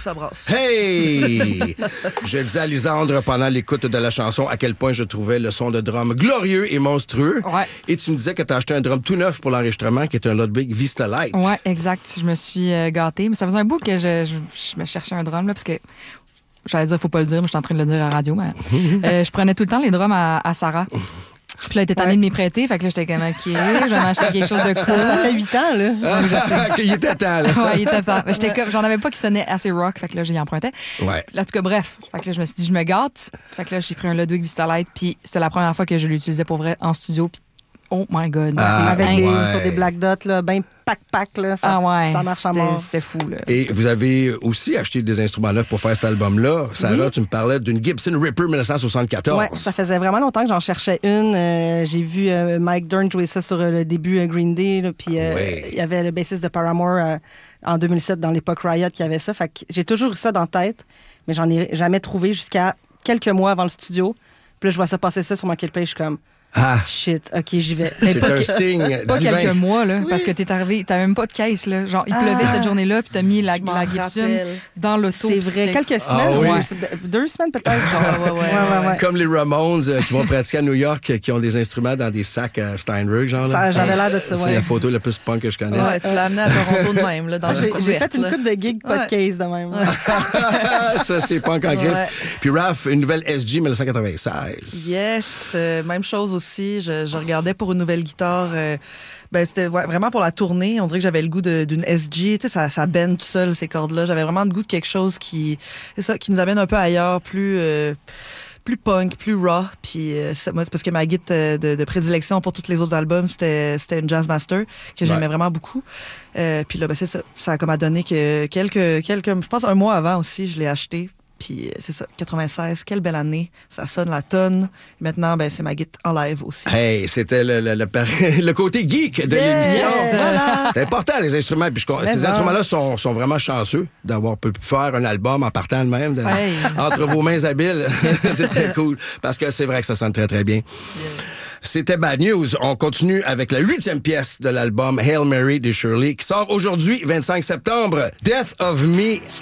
ça brasse. Hey! Je disais à Lisandre pendant l'écoute de la chanson à quel point je trouvais le son de drum glorieux et monstrueux. Ouais. Et tu me disais que tu as acheté un drum tout neuf pour l'enregistrement qui est un Ludwig Vistalite. Ouais, exact. Je me suis gâtée. Mais ça faisait un bout que je me cherchais un drum, là, parce que j'allais dire, faut pas le dire, mais je suis en train de le dire à la radio. Mais, je prenais tout le temps les drums à Sarah. Puis là, elle était tannée de m'y prêter. Fait que là, j'étais comme, OK, je vais m'acheter quelque chose de cool. Ça fait 8 ans, là. Il était temps, là. Ouais, il était temps. Mais j'en avais pas qui sonnait assez rock. Fait que là, j'y empruntais. Ouais. Là, en tout cas, bref. Fait que là, je me suis dit, je me gâte. Fait que là, j'ai pris un Ludwig Vistalite. Puis c'était la première fois que je l'utilisais pour vrai en studio. Puis oh my God. Avec ouais. sur des Black Dots, là, ben pack, là. Ça marche à mort. C'était fou, là. Et vous avez aussi acheté des instruments neufs pour faire cet album-là. Sarah, tu me parlais d'une Gibson Ripper 1974. Ouais, ça faisait vraiment longtemps que j'en cherchais une. J'ai vu Mike Dirnt jouer ça sur le début Green Day, là, puis il y avait le bassiste de Paramore en 2007 dans l'époque Riot qui avait ça. Fait que j'ai toujours eu ça dans la tête, mais j'en ai jamais trouvé jusqu'à quelques mois avant le studio. Puis là, je vois ça passer ça sur Marketplace, je suis comme... Shit, OK, j'y vais. C'est un signe Pas divin. quelques mois, là, parce que t'es arrivé, t'avais même pas de caisse, là. Genre, il pleuvait cette journée-là, puis t'as mis la Gibson rappelle. dans l'auto. C'est vrai, quelques semaines, oui. 2 semaines peut-être. Genre, ouais. Comme les Ramones qui vont pratiquer à New York, qui ont des instruments dans des sacs à Steinberg, genre. Là. J'avais l'air de ça, C'est ouais. la photo la plus punk que je connaisse. Ouais, tu l'as amené à Toronto de même, là, dans une J'ai couverte, fait une là. couple de gigs, pas de case de même. Ça, c'est punk en griffe. Ouais. Puis Raph, une nouvelle SG 1996. Yes, même chose aussi. Je regardais pour une nouvelle guitare. C'était vraiment pour la tournée. On dirait que j'avais le goût d'une SG. Tu sais, ça bend tout seul, ces cordes-là. J'avais vraiment le goût de quelque chose qui nous amène un peu ailleurs, plus punk, plus raw. Puis moi, c'est parce que ma guitare de prédilection pour tous les autres albums, c'était une Jazzmaster que j'aimais vraiment beaucoup. Puis là, c'est ça. Ça a comme à donné que quelques, je pense un mois avant aussi, je l'ai acheté. Puis c'est ça, 96, quelle belle année. Ça sonne la tonne. Maintenant, c'est ma guitare en live aussi. Hey, c'était le côté geek de l'émission. Voilà. C'est important, les instruments. Puis ces instruments-là sont vraiment chanceux d'avoir pu faire un album en partant de même. Hey. Entre vos mains habiles. C'est très cool. Parce que c'est vrai que ça sonne très, très bien. C'était Bad News. On continue avec la 8e pièce de l'album Hail Mary de Shirley qui sort aujourd'hui, 25 septembre. Death of Me